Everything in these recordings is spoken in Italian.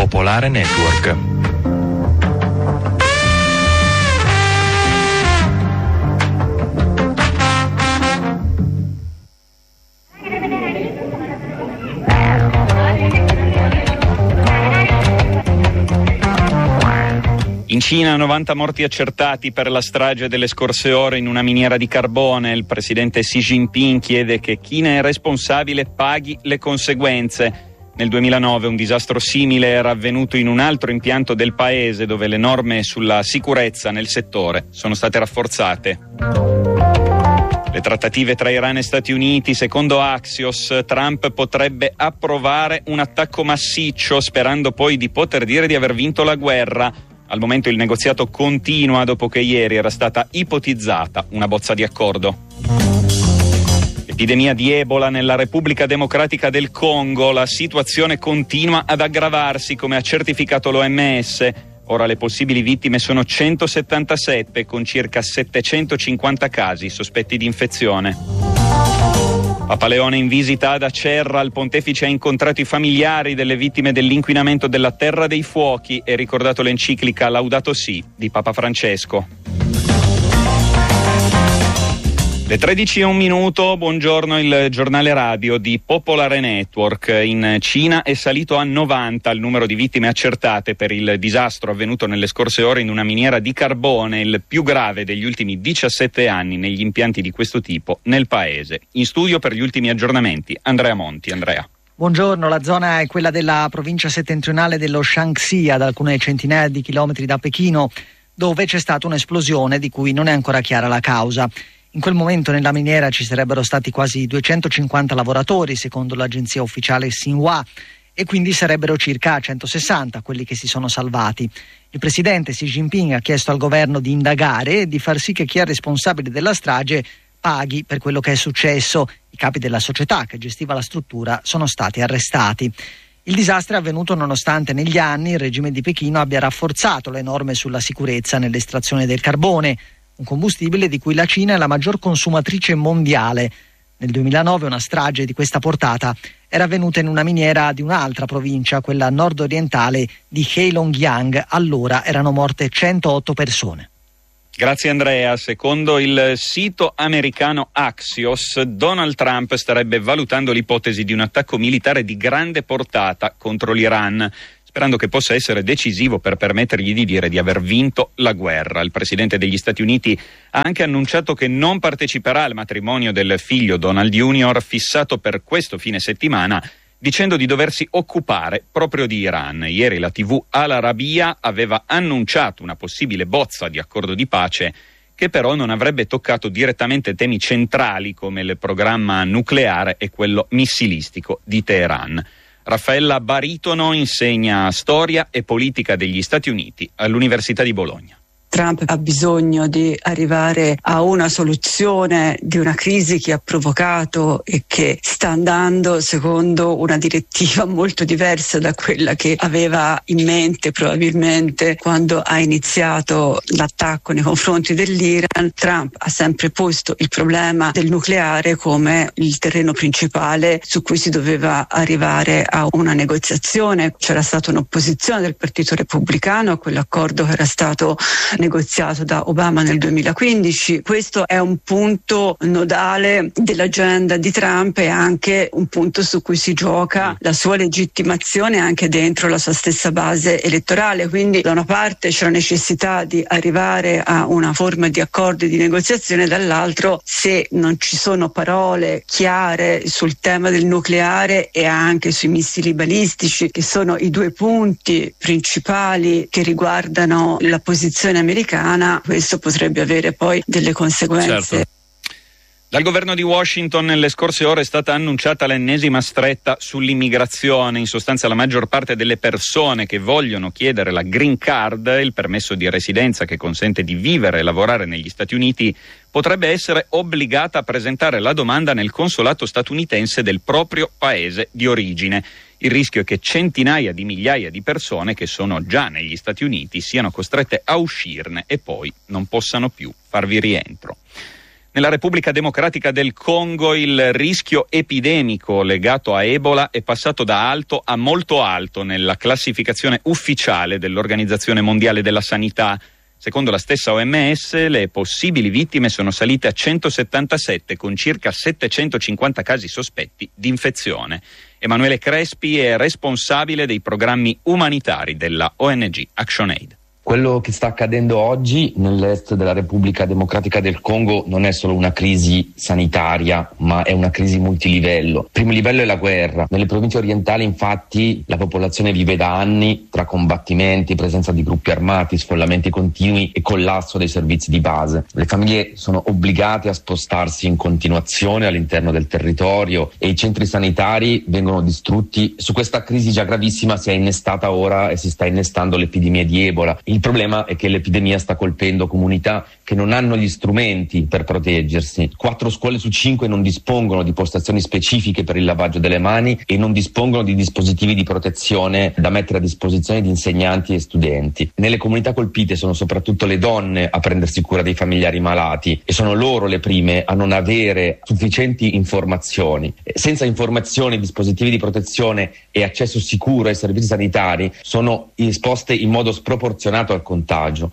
Popolare Network. In Cina 90 morti accertati per la strage delle scorse ore in una miniera di carbone. Il presidente Xi Jinping chiede che chi ne è responsabile paghi le conseguenze. Nel 2009 un disastro simile era avvenuto in un altro impianto del paese, dove le norme sulla sicurezza nel settore sono state rafforzate. Le trattative tra Iran e Stati Uniti, secondo Axios, Trump potrebbe approvare un attacco massiccio, sperando poi di poter dire di aver vinto la guerra. Al momento il negoziato continua dopo che ieri era stata ipotizzata una bozza di accordo. Epidemia di Ebola nella Repubblica Democratica del Congo. La situazione continua ad aggravarsi, come ha certificato l'OMS. Ora le possibili vittime sono 177, con circa 750 casi sospetti di infezione. Papa Leone in visita ad Acerra. Il pontefice ha incontrato i familiari delle vittime dell'inquinamento della Terra dei Fuochi e ricordato l'enciclica Laudato Si di Papa Francesco. Le 13:01, buongiorno, il giornale radio di Popolare Network. In Cina è salito a 90 il numero di vittime accertate per il disastro avvenuto nelle scorse ore in una miniera di carbone, il più grave degli ultimi 17 anni negli impianti di questo tipo nel paese. In studio per gli ultimi aggiornamenti Andrea Monti. Andrea. Buongiorno, la zona è quella della provincia settentrionale dello Shaanxi, ad alcune centinaia di chilometri da Pechino, dove c'è stata un'esplosione di cui non è ancora chiara la causa. In quel momento nella miniera ci sarebbero stati quasi 250 lavoratori, secondo l'agenzia ufficiale Xinhua, e quindi sarebbero circa 160 quelli che si sono salvati. Il presidente Xi Jinping ha chiesto al governo di indagare e di far sì che chi è responsabile della strage paghi per quello che è successo. I capi della società che gestiva la struttura sono stati arrestati. Il disastro è avvenuto nonostante negli anni il regime di Pechino abbia rafforzato le norme sulla sicurezza nell'estrazione del carbone, un combustibile di cui la Cina è la maggior consumatrice mondiale. Nel 2009 una strage di questa portata era avvenuta in una miniera di un'altra provincia, quella nord-orientale di Heilongjiang. Allora erano morte 108 persone. Grazie Andrea. Secondo il sito americano Axios, Donald Trump starebbe valutando l'ipotesi di un attacco militare di grande portata contro l'Iran, sperando che possa essere decisivo per permettergli di dire di aver vinto la guerra. Il presidente degli Stati Uniti ha anche annunciato che non parteciperà al matrimonio del figlio Donald Jr. fissato per questo fine settimana, dicendo di doversi occupare proprio di Iran. Ieri la TV Al Arabiya aveva annunciato una possibile bozza di accordo di pace che però non avrebbe toccato direttamente temi centrali come il programma nucleare e quello missilistico di Teheran. Raffaella Baritono insegna storia e politica degli Stati Uniti all'Università di Bologna. Trump ha bisogno di arrivare a una soluzione di una crisi che ha provocato e che sta andando secondo una direttiva molto diversa da quella che aveva in mente probabilmente quando ha iniziato l'attacco nei confronti dell'Iran. Trump ha sempre posto il problema del nucleare come il terreno principale su cui si doveva arrivare a una negoziazione. C'era stata un'opposizione del Partito Repubblicano a quell'accordo che era stato negoziato da Obama nel 2015. Questo è un punto nodale dell'agenda di Trump e anche un punto su cui si gioca la sua legittimazione anche dentro la sua stessa base elettorale. Quindi da una parte c'è la necessità di arrivare a una forma di accordo e di negoziazione, dall'altro se non ci sono parole chiare sul tema del nucleare e anche sui missili balistici, che sono i due punti principali che riguardano la posizione americana, questo potrebbe avere poi delle conseguenze. Certo. Dal governo di Washington nelle scorse ore è stata annunciata l'ennesima stretta sull'immigrazione. In sostanza la maggior parte delle persone che vogliono chiedere la green card, il permesso di residenza che consente di vivere e lavorare negli Stati Uniti, potrebbe essere obbligata a presentare la domanda nel consolato statunitense del proprio paese di origine. Il rischio è che centinaia di migliaia di persone che sono già negli Stati Uniti siano costrette a uscirne e poi non possano più farvi rientro. Nella Repubblica Democratica del Congo il rischio epidemico legato a Ebola è passato da alto a molto alto nella classificazione ufficiale dell'Organizzazione Mondiale della Sanità. Secondo la stessa OMS, le possibili vittime sono salite a 177, con circa 750 casi sospetti di infezione. Emanuele Crespi è responsabile dei programmi umanitari della ONG ActionAid. Quello che sta accadendo oggi nell'est della Repubblica Democratica del Congo non è solo una crisi sanitaria, ma è una crisi multilivello. Il primo livello è la guerra. Nelle province orientali, infatti, la popolazione vive da anni tra combattimenti, presenza di gruppi armati, sfollamenti continui e collasso dei servizi di base. Le famiglie sono obbligate a spostarsi in continuazione all'interno del territorio e i centri sanitari vengono distrutti. Su questa crisi già gravissima si è innestata ora e si sta innestando l'epidemia di Ebola. Il problema è che l'epidemia sta colpendo comunità che non hanno gli strumenti per proteggersi. 4 scuole su 5 non dispongono di postazioni specifiche per il lavaggio delle mani e non dispongono di dispositivi di protezione da mettere a disposizione di insegnanti e studenti. Nelle comunità colpite sono soprattutto le donne a prendersi cura dei familiari malati e sono loro le prime a non avere sufficienti informazioni. Senza informazioni, dispositivi di protezione e accesso sicuro ai servizi sanitari sono esposte in modo sproporzionato al contagio.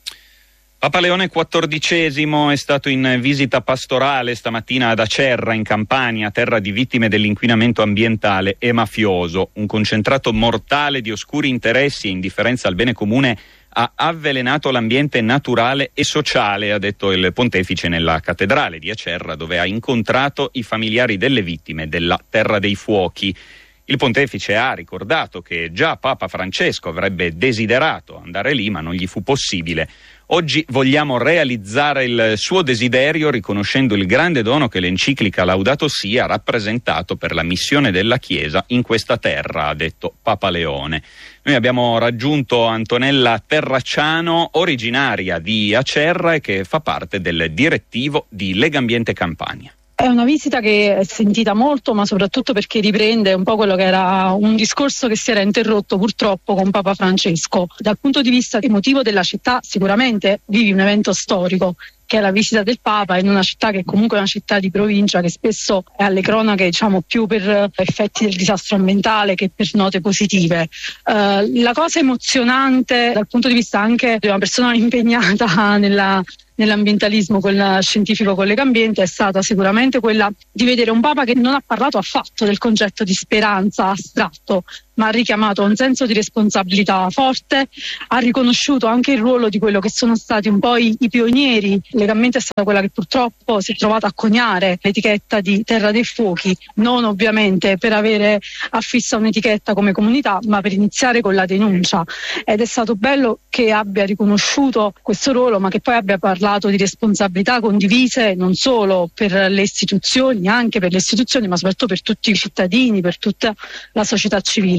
Papa Leone XIV è stato in visita pastorale stamattina ad Acerra, in Campania, terra di vittime dell'inquinamento ambientale e mafioso. Un concentrato mortale di oscuri interessi e indifferenza al bene comune ha avvelenato l'ambiente naturale e sociale, ha detto il pontefice nella cattedrale di Acerra, dove ha incontrato i familiari delle vittime della Terra dei Fuochi. Il pontefice ha ricordato che già Papa Francesco avrebbe desiderato andare lì, ma non gli fu possibile. Oggi vogliamo realizzare il suo desiderio riconoscendo il grande dono che l'enciclica Laudato Si ha rappresentato per la missione della Chiesa in questa terra, ha detto Papa Leone. Noi abbiamo raggiunto Antonella Terracciano, originaria di Acerra e che fa parte del direttivo di Legambiente Campania. È una visita che è sentita molto, ma soprattutto perché riprende un po' quello che era un discorso che si era interrotto purtroppo con Papa Francesco. Dal punto di vista emotivo della città, sicuramente vivi un evento storico, che è la visita del Papa in una città che comunque è una città di provincia, che spesso è alle cronache, diciamo, più per effetti del disastro ambientale che per note positive. La cosa emozionante dal punto di vista anche di una persona impegnata nell'ambientalismo, quel scientifico con Legambiente, è stata sicuramente quella di vedere un Papa che non ha parlato affatto del concetto di speranza astratto, ma ha richiamato un senso di responsabilità forte, ha riconosciuto anche il ruolo di quello che sono stati un po' i pionieri. Legambiente è stata quella che purtroppo si è trovata a coniare l'etichetta di Terra dei Fuochi, non ovviamente per avere affissa un'etichetta come comunità, ma per iniziare con la denuncia. Ed è stato bello che abbia riconosciuto questo ruolo, ma che poi abbia parlato di responsabilità condivise non solo per le istituzioni, anche per le istituzioni, ma soprattutto per tutti i cittadini, per tutta la società civile.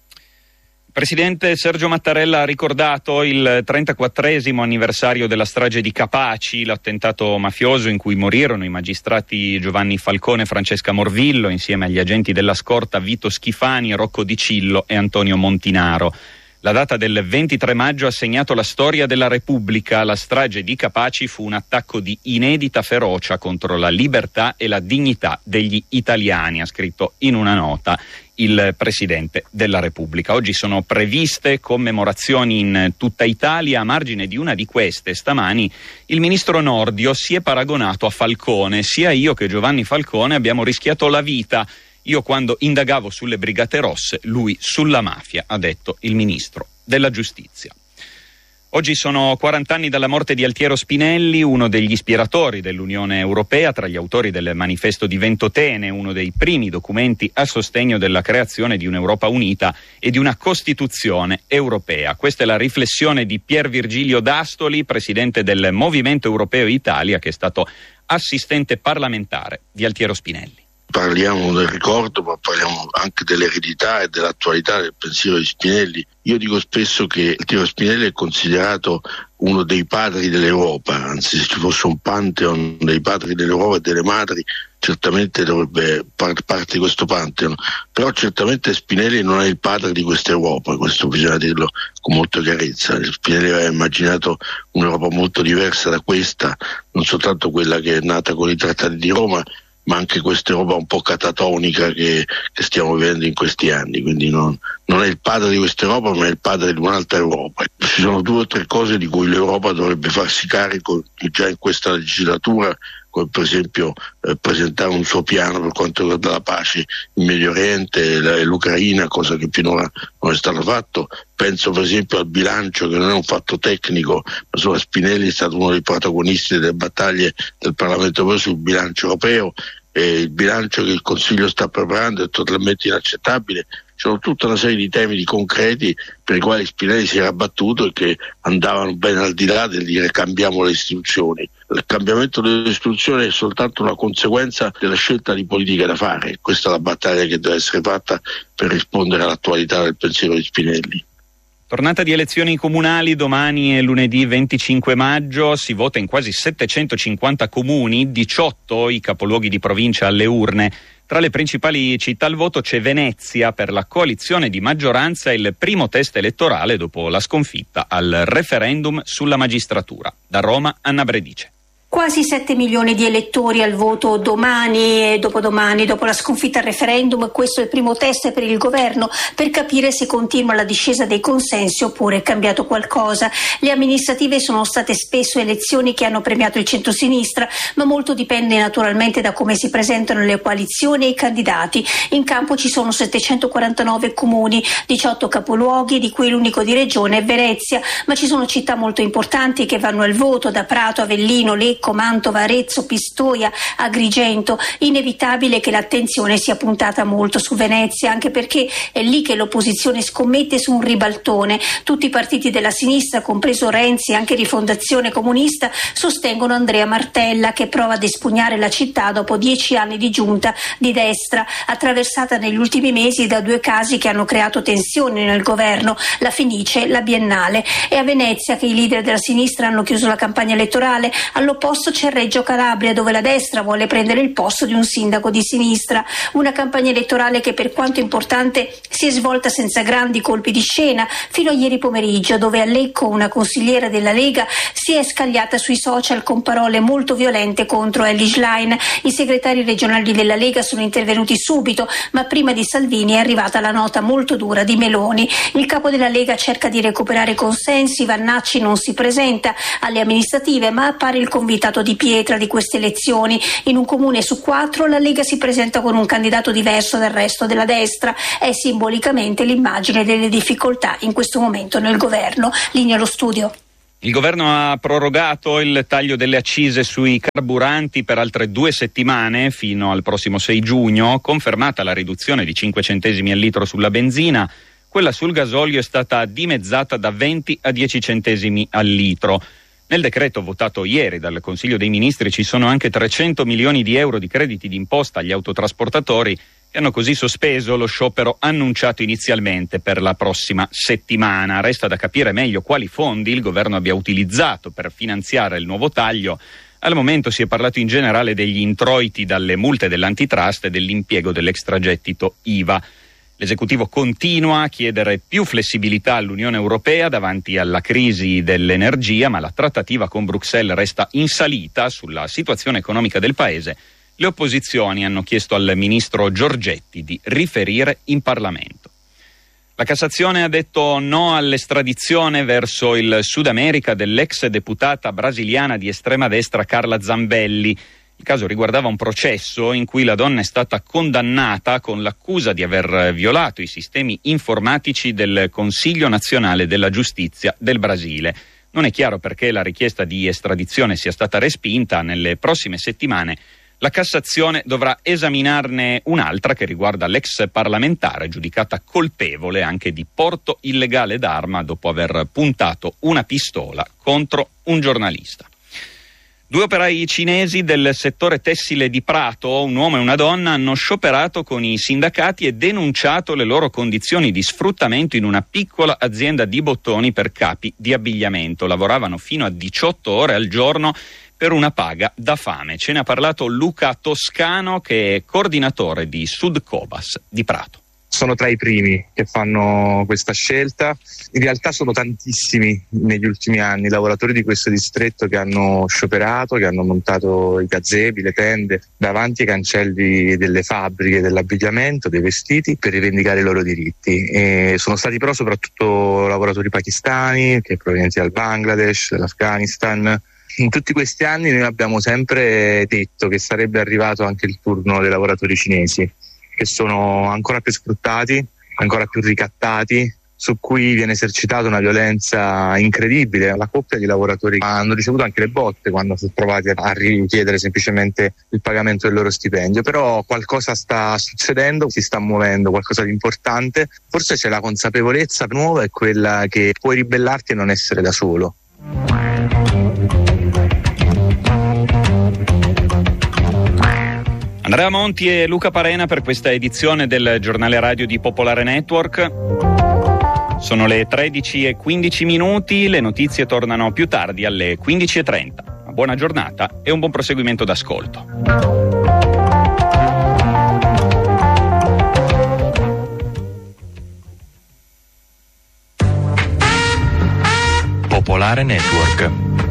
Il presidente Sergio Mattarella ha ricordato il 34esimo anniversario della strage di Capaci, l'attentato mafioso in cui morirono i magistrati Giovanni Falcone e Francesca Morvillo insieme agli agenti della scorta Vito Schifani, Rocco Di Cillo e Antonio Montinaro. La data del 23 maggio ha segnato la storia della Repubblica. La strage di Capaci fu un attacco di inedita ferocia contro la libertà e la dignità degli italiani, ha scritto in una nota il Presidente della Repubblica. Oggi sono previste commemorazioni in tutta Italia. A margine di una di queste, stamani, il ministro Nordio si è paragonato a Falcone. Sia io che Giovanni Falcone abbiamo rischiato la vita. Io quando indagavo sulle Brigate Rosse, lui sulla mafia, ha detto il ministro della Giustizia. Oggi sono 40 anni dalla morte di Altiero Spinelli, uno degli ispiratori dell'Unione Europea, tra gli autori del Manifesto di Ventotene, uno dei primi documenti a sostegno della creazione di un'Europa unita e di una Costituzione europea. Questa è la riflessione di Pier Virgilio D'Astoli, presidente del Movimento Europeo Italia, che è stato assistente parlamentare di Altiero Spinelli. Parliamo del ricordo, ma parliamo anche dell'eredità e dell'attualità del pensiero di Spinelli. Io dico spesso che Altiero Spinelli è considerato uno dei padri dell'Europa, anzi se ci fosse un pantheon dei padri dell'Europa e delle madri, certamente dovrebbe parte di questo pantheon, però certamente Spinelli non è il padre di questa Europa, questo bisogna dirlo con molta chiarezza. Spinelli aveva immaginato un'Europa molto diversa da questa, non soltanto quella che è nata con i trattati di Roma, ma anche questa Europa un po' catatonica che stiamo vivendo in questi anni. Quindi non è il padre di questa Europa, ma è il padre di un'altra Europa. Ci sono 2 o 3 cose di cui l'Europa dovrebbe farsi carico già in questa legislatura, come per esempio presentare un suo piano per quanto riguarda la pace in Medio Oriente e l'Ucraina, cosa che finora non è stato fatto. Penso per esempio al bilancio, che non è un fatto tecnico, ma insomma Spinelli è stato uno dei protagonisti delle battaglie del Parlamento europeo sul bilancio europeo, e il bilancio che il Consiglio sta preparando è totalmente inaccettabile. Ci sono tutta una serie di temi concreti per i quali Spinelli si era battuto e che andavano ben al di là del dire cambiamo le istituzioni. Il cambiamento delle istituzioni è soltanto una conseguenza della scelta di politica da fare. Questa è la battaglia che deve essere fatta per rispondere all'attualità del pensiero di Spinelli. Tornata di elezioni comunali domani e lunedì 25 maggio, si vota in quasi 750 comuni, 18 i capoluoghi di provincia alle urne. Tra le principali città al voto c'è Venezia per la coalizione di maggioranza, il primo test elettorale dopo la sconfitta al referendum sulla magistratura. Da Roma, Anna Bredice. Quasi 7 milioni di elettori al voto domani e dopodomani, dopo la sconfitta al referendum. Questo è il primo test per il governo per capire se continua la discesa dei consensi oppure è cambiato qualcosa. Le amministrative sono state spesso elezioni che hanno premiato il centrosinistra, ma molto dipende naturalmente da come si presentano le coalizioni e i candidati. In campo ci sono 749 comuni, 18 capoluoghi, di cui l'unico di regione è Venezia, ma ci sono città molto importanti che vanno al voto, da Prato, Avellino, Lecco, Mantova, Arezzo, Pistoia, Agrigento. Inevitabile che l'attenzione sia puntata molto su Venezia, anche perché è lì che l'opposizione scommette su un ribaltone. Tutti i partiti della sinistra, compreso Renzi e anche Rifondazione Comunista, sostengono Andrea Martella, che prova ad espugnare la città dopo 10 anni di giunta di destra, attraversata negli ultimi mesi da 2 casi che hanno creato tensioni nel governo, la Fenice e la Biennale. È a Venezia che i leader della sinistra hanno chiuso la campagna elettorale. All'opposto c'è Reggio Calabria, dove la destra vuole prendere il posto di un sindaco di sinistra. Una campagna elettorale che, per quanto importante, si è svolta senza grandi colpi di scena, fino a ieri pomeriggio, dove a Lecco una consigliera della Lega si è scagliata sui social con parole molto violente contro Elly Schlein. I segretari regionali della Lega sono intervenuti subito, ma prima di Salvini è arrivata la nota molto dura di Meloni. Il capo della Lega cerca di recuperare consensi. Vannacci non si presenta alle amministrative, ma appare il convitato di pietra di queste elezioni. In un comune su 4 la Lega si presenta con un candidato diverso dal resto della destra. È simbolicamente l'immagine delle difficoltà in questo momento nel governo. Linea allo studio. Il governo ha prorogato il taglio delle accise sui carburanti per altre 2 settimane, fino al prossimo 6 giugno, confermata la riduzione di 5 centesimi al litro sulla benzina. Quella sul gasolio è stata dimezzata da 20 a 10 centesimi al litro. Nel decreto votato ieri dal Consiglio dei Ministri ci sono anche 300 milioni di euro di crediti d'imposta agli autotrasportatori, che hanno così sospeso lo sciopero annunciato inizialmente per la prossima settimana. Resta da capire meglio quali fondi il governo abbia utilizzato per finanziare il nuovo taglio. Al momento si è parlato in generale degli introiti dalle multe dell'antitrust e dell'impiego dell'extragettito IVA. L'esecutivo continua a chiedere più flessibilità all'Unione Europea davanti alla crisi dell'energia, ma la trattativa con Bruxelles resta in salita sulla situazione economica del paese. Le opposizioni hanno chiesto al ministro Giorgetti di riferire in Parlamento. La Cassazione ha detto no all'estradizione verso il Sud America dell'ex deputata brasiliana di estrema destra Carla Zambelli. Il caso riguardava un processo in cui la donna è stata condannata con l'accusa di aver violato i sistemi informatici del Consiglio Nazionale della Giustizia del Brasile. Non è chiaro perché la richiesta di estradizione sia stata respinta. Nelle prossime settimane la Cassazione dovrà esaminarne un'altra che riguarda l'ex parlamentare giudicata colpevole anche di porto illegale d'arma dopo aver puntato una pistola contro un giornalista. 2 operai cinesi del settore tessile di Prato, un uomo e una donna, hanno scioperato con i sindacati e denunciato le loro condizioni di sfruttamento in una piccola azienda di bottoni per capi di abbigliamento. Lavoravano fino a 18 ore al giorno per una paga da fame. Ce ne ha parlato Luca Toscano, che è coordinatore di Sudcobas di Prato. Sono tra i primi che fanno questa scelta. In realtà sono tantissimi negli ultimi anni i lavoratori di questo distretto che hanno scioperato, che hanno montato i gazebi, le tende davanti ai cancelli delle fabbriche dell'abbigliamento, dei vestiti, per rivendicare i loro diritti. E sono stati però soprattutto lavoratori pakistani, che provenienti dal Bangladesh, dall'Afghanistan. In tutti questi anni noi abbiamo sempre detto che sarebbe arrivato anche il turno dei lavoratori cinesi, che sono ancora più sfruttati, ancora più ricattati, su cui viene esercitata una violenza incredibile. La coppia di lavoratori hanno ricevuto anche le botte quando sono trovati a richiedere semplicemente il pagamento del loro stipendio, però qualcosa sta succedendo, si sta muovendo qualcosa di importante. Forse c'è la consapevolezza nuova, è quella che puoi ribellarti e non essere da solo. Andrea Monti e Luca Parena per questa edizione del giornale radio di Popolare Network. Sono le 13:15, le notizie tornano più tardi alle 15:30. Una buona giornata e un buon proseguimento d'ascolto. Popolare Network.